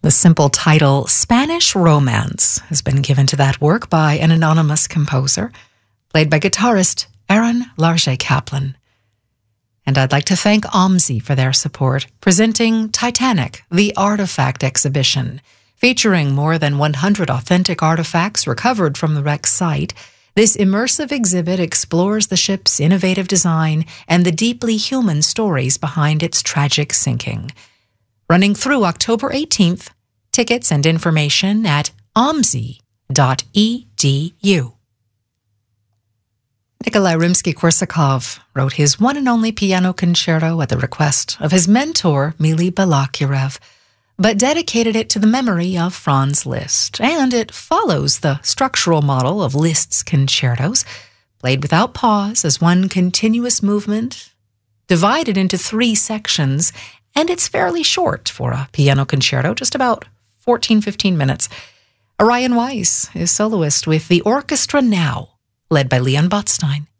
The simple title, Spanish Romance, has been given to that work by an anonymous composer, played by guitarist Aaron Large Kaplan. And I'd like to thank OMSI for their support, presenting Titanic, the Artifact Exhibition, featuring more than 100 authentic artifacts recovered from the wreck site. This immersive exhibit explores the ship's innovative design and the deeply human stories behind its tragic sinking. Running through October 18th, tickets and information at omsi.edu. Nikolai Rimsky-Korsakov wrote his one and only piano concerto at the request of his mentor, Mili Balakirev, but dedicated it to the memory of Franz Liszt, and it follows the structural model of Liszt's concertos, played without pause as one continuous movement, divided into 3 sections, and it's fairly short for a piano concerto, just about 14-15 minutes. Orion Weiss is soloist with the Orchestra Now, led by Leon Botstein.